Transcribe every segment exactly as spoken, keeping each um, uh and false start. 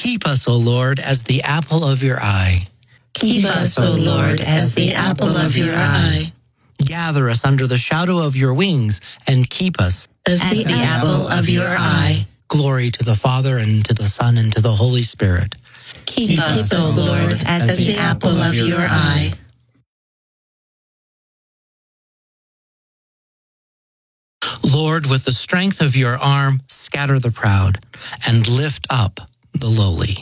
Keep us, O Lord, as the apple of your eye. Keep us, O Lord, as the apple of your eye. Gather us under the shadow of your wings and keep us As the apple of your eye. Glory to the Father, and to the Son, and to the Holy Spirit. Keep us, O Lord, as the apple of your eye. Lord, with the strength of your arm, scatter the proud and lift up the lowly.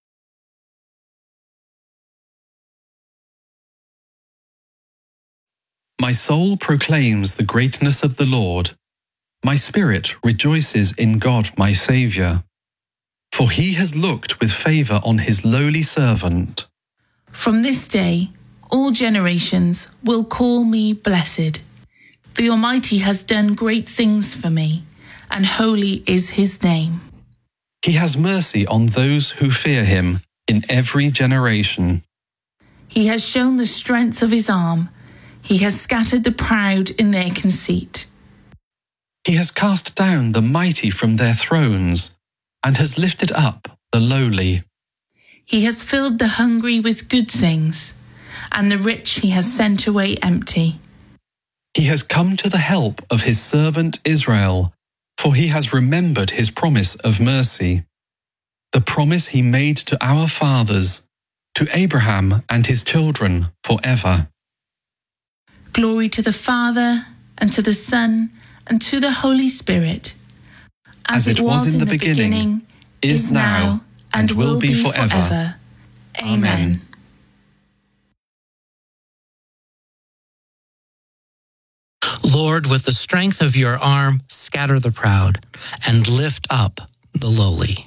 My soul proclaims the greatness of the Lord. My spirit rejoices in God my Saviour. For he has looked with favour on his lowly servant. From this day, all generations will call me blessed. The Almighty has done great things for me, and holy is his name. He has mercy on those who fear him in every generation. He has shown the strength of his arm. He has scattered the proud in their conceit. He has cast down the mighty from their thrones, and has lifted up the lowly. He has filled the hungry with good things, and the rich he has sent away empty. He has come to the help of his servant Israel, for he has remembered his promise of mercy, the promise he made to our fathers, to Abraham and his children forever. Glory to the Father, and to the Son, and to the Holy Spirit, as, as it was, was in the, the beginning, beginning, is now, and will be forever. forever. Amen. Lord, with the strength of your arm, scatter the proud and lift up the lowly.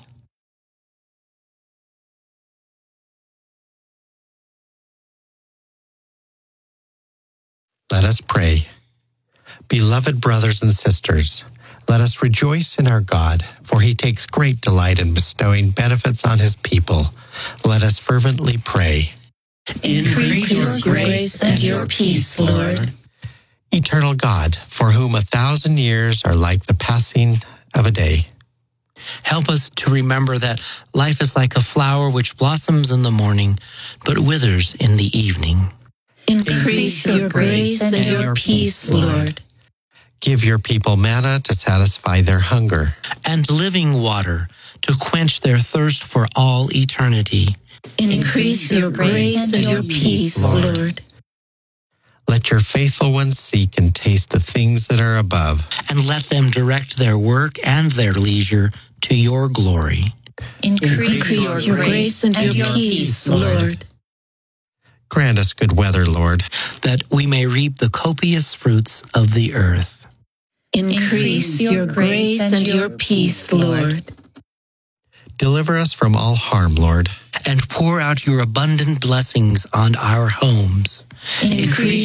Let us pray. Beloved brothers and sisters, let us rejoice in our God, for he takes great delight in bestowing benefits on his people. Let us fervently pray. Increase your grace and your peace, Lord. Eternal God, for whom a thousand years are like the passing of a day, help us to remember that life is like a flower which blossoms in the morning, but withers in the evening. Increase your grace and your peace, Lord. Give your people manna to satisfy their hunger, and living water to quench their thirst for all eternity. Increase your grace and your peace, Lord. Let your faithful ones seek and taste the things that are above, and let them direct their work and their leisure to your glory. Increase your grace and your peace, Lord. Grant us good weather, Lord, that we may reap the copious fruits of the earth. Increase your grace and your peace, Lord. Deliver us from all harm, Lord, and pour out your abundant blessings on our homes. Increase